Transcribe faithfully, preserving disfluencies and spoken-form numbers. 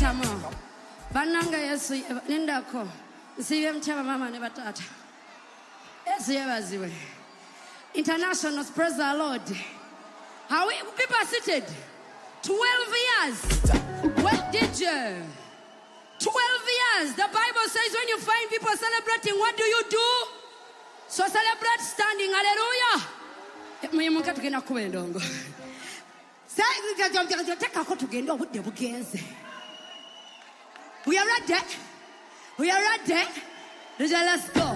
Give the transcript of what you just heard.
Letamo. Bananga yesu nindako. Nsibe mchaba mama ne batata. Yesu yabaziwe. International, praise the Lord. How we, people are seated? Twelve years. What did you? Twelve years. The Bible says when you find people celebrating, what do you do? So celebrate standing. Hallelujah. Muyimuka tugenda kubendongo. We are ready. We are ready. Let's go.